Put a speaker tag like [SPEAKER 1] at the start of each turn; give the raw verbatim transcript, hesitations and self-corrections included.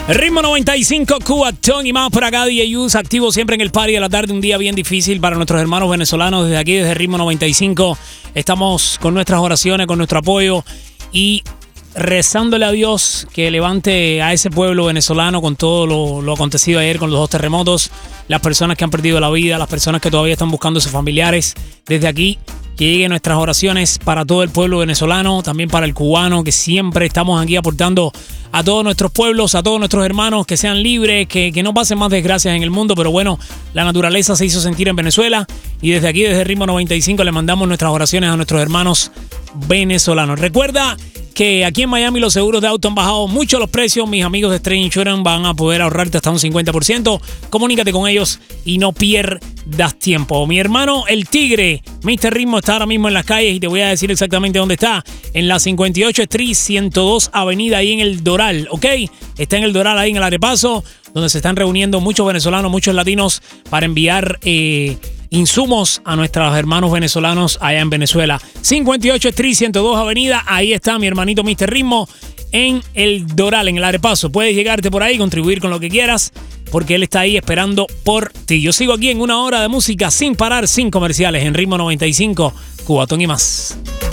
[SPEAKER 1] Ritmo noventa y cinco, Cubatón y más por acá, D J Yus, activo siempre en el party de la tarde, un día bien difícil para nuestros hermanos venezolanos. Desde aquí, desde Ritmo noventa y cinco, estamos con nuestras oraciones, con nuestro apoyo y rezándole a Dios que levante a ese pueblo venezolano con todo lo, lo acontecido ayer con los dos terremotos, las personas que han perdido la vida, las personas que todavía están buscando a sus familiares. Desde aquí, que lleguen nuestras oraciones para todo el pueblo venezolano, también para el cubano, que siempre estamos aquí aportando a todos nuestros pueblos, a todos nuestros hermanos, que sean libres, que, que no pasen más desgracias en el mundo. Pero bueno, la naturaleza se hizo sentir en Venezuela y desde aquí, desde Ritmo noventa y cinco, le mandamos nuestras oraciones a nuestros hermanos venezolanos. Recuerda que aquí en Miami los seguros de auto han bajado mucho los precios. Mis amigos de Stray Insurance van a poder ahorrarte hasta un cincuenta por ciento. Comunícate con ellos y no pierdas tiempo. Mi hermano El Tigre, mister Ritmo, está ahora mismo en las calles y te voy a decir exactamente dónde está. En la cincuenta y ocho Street, ciento dos Avenida, ahí en el Doral, ¿ok? Está en el Doral, ahí en el Arepaso, donde se están reuniendo muchos venezolanos, muchos latinos para enviar eh, insumos a nuestros hermanos venezolanos allá en Venezuela. cincuenta y ocho Street, ciento dos Avenida, ahí está mi hermanito mister Ritmo en el Doral, en el Arepaso. Puedes llegarte por ahí, contribuir con lo que quieras, porque él está ahí esperando por ti. Yo sigo aquí en una hora de música sin parar, sin comerciales, en Ritmo noventa y cinco, Cubatón y más.